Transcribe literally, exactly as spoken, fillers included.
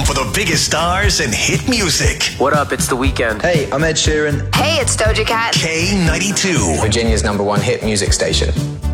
for the biggest stars and hit music. What up? It's The Weeknd. Hey, I'm Ed Sheeran. Hey, it's Doja Cat. K ninety-two. Virginia's number one hit music station.